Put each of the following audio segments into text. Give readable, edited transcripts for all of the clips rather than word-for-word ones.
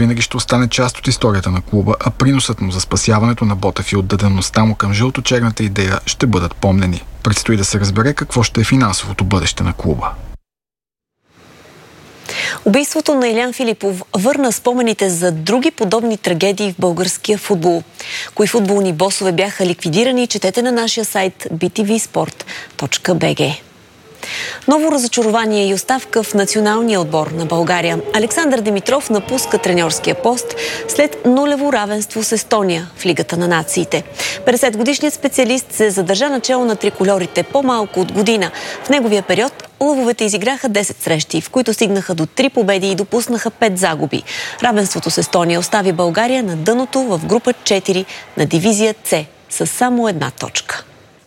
завинаги ще остане част от историята на клуба, а приносът му за спасяването на Ботев и отдадеността му към жълто-черната идея ще бъдат помнени. Предстои да се разбере какво ще е финансовото бъдеще на клуба. Убийството на Илян Филипов върна спомените за други подобни трагедии в българския футбол. Кои футболни босове бяха ликвидирани, четете на нашия сайт btvsport.bg. Ново разочарование и оставка в националния отбор на България. Александър Димитров напуска треньорския пост след нулево равенство с Естония в Лигата на нациите. 50-годишният специалист се задържа начело на трикольорите по-малко от година. В неговия период лъвовете изиграха 10 срещи, в които стигнаха до 3 победи и допуснаха 5 загуби. Равенството с Естония остави България на дъното в група 4 на дивизия С с само 1 точка.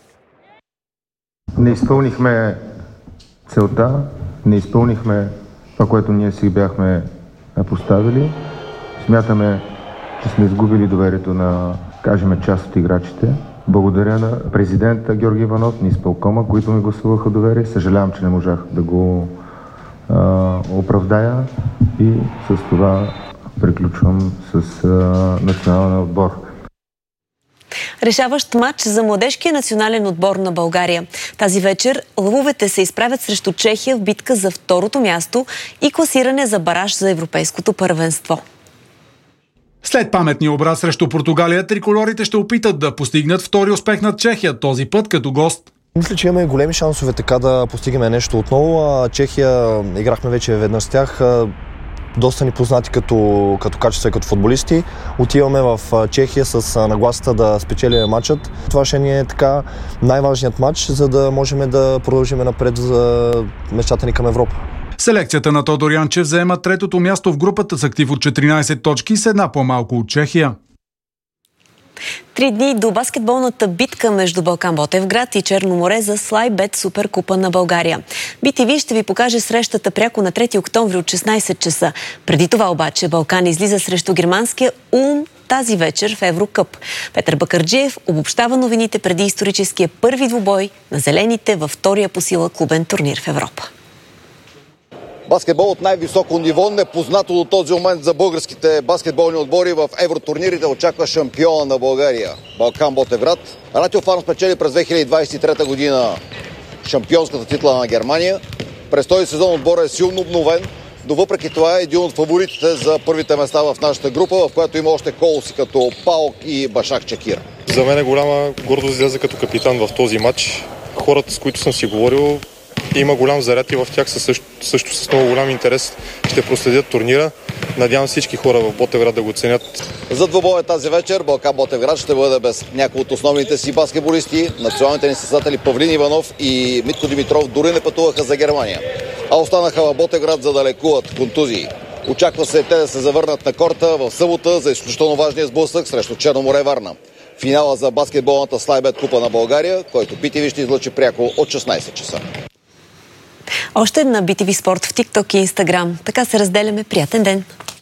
Не изпълнихме целта, не изпълнихме това, което ние си бяхме поставили. Смятаме, че сме изгубили доверието на, кажем, част от играчите. Благодаря на президента Георги Иванов, на изпълкома, които ми гласуваха доверие. Съжалявам, че не можах да го оправдая и с това приключвам с националния отбор. Решаващ матч за младежкия национален отбор на България. Тази вечер лъвовете се изправят срещу Чехия в битка за второто място и класиране за бараж за европейското първенство. След паметния образ срещу Португалия, триколорите ще опитат да постигнат втори успех над Чехия, този път като гост. Мисля, че имаме големи шансове така да постигаме нещо отново. Чехия играхме вече веднъж с тях. Доста ни познати като качество и като футболисти. Отиваме в Чехия с нагласата да спечелим матчът. Това ще ни е така най-важният матч, за да можем да продължим напред за мечтата ни към Европа. Селекцията на Тодор Янчев заема третото място в групата с актив от 14 точки с една по-малко от Чехия. 3 дни до баскетболната битка между Балкан Ботевград и Черно море за Слайбет Суперкупа на България. BTV ще ви покаже срещата пряко на 3 октомври от 16 часа. Преди това обаче Балкан излиза срещу германския Улм тази вечер в Еврокъп. Петър Бакърджиев обобщава новините преди историческия първи двубой на зелените във втория по сила клубен турнир в Европа. Баскетбол от най-високо ниво, непознато до този момент за българските баскетболни отбори в евротурнирите, очаква шампиона на България – Балкан Ботевград. Ратио Фарм спечели през 2023 година шампионската титла на Германия. През този сезон отборът е силно обновен, но въпреки това е един от фаворитите за първите места в нашата група, в която има още колоси като Паук и Башак Чакир. За мен е голяма гордост да изляза като капитан в този матч. Хората, с които съм си говорил, има голям заряд и в тях също с много голям интерес ще проследят турнира. Надявам всички хора в Ботевград да го ценят. За двубоя тази вечер Балкан Ботевград ще бъде без някои от основните си баскетболисти. Националните ни състезатели Павлин Иванов и Митко Димитров дори не пътуваха за Германия, а останаха в Ботевград, за да лекуват контузии. Очаква се те да се завърнат на корта в събота за изключително важния сблъсък срещу Черно море Варна. Финала за баскетболната Слайбет Купа на България, който BTV ще излъчи пряко от 16 часа. Още на BTV Спорт в TikTok и Instagram. Така се разделяме. Приятен ден!